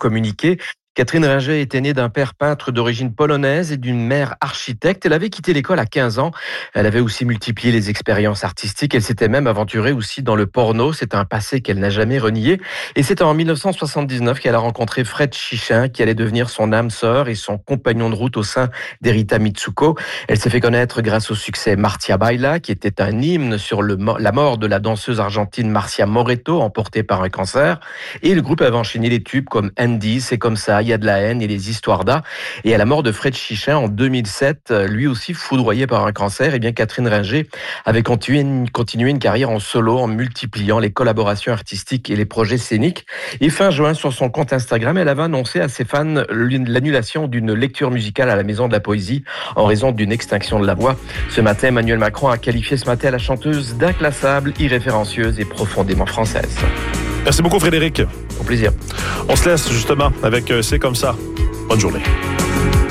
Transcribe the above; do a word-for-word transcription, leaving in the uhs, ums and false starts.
communiquer. Catherine Ringer était née d'un père peintre d'origine polonaise et d'une mère architecte. Elle avait quitté l'école à quinze ans. Elle avait aussi multiplié les expériences artistiques. Elle s'était même aventurée aussi dans le porno. C'est un passé qu'elle n'a jamais renié. Et c'est en dix-neuf cent soixante-dix-neuf qu'elle a rencontré Fred Chichin, qui allait devenir son âme sœur et son compagnon de route au sein d'Erita Mitsuko. Elle s'est fait connaître grâce au succès Marcia Baila, qui était un hymne sur le, la mort de la danseuse argentine Marcia Moretto, emportée par un cancer. Et le groupe avait enchaîné les tubes comme Andy, C'est comme ça, Il y a de la haine et les histoires d'A. Et à la mort de Fred Chichin en deux mille sept, lui aussi foudroyé par un cancer, et bien Catherine Ringer avait continué une, continué une carrière en solo en multipliant les collaborations artistiques et les projets scéniques. Et fin juin, sur son compte Instagram, elle avait annoncé à ses fans l'annulation d'une lecture musicale à la Maison de la Poésie en raison d'une extinction de la voix. Ce matin, Emmanuel Macron a qualifié ce matin la chanteuse d'inclassable, irrévérencieuse et profondément française. Merci beaucoup Frédéric. Au plaisir. On se laisse justement avec C'est comme ça. Bonne journée.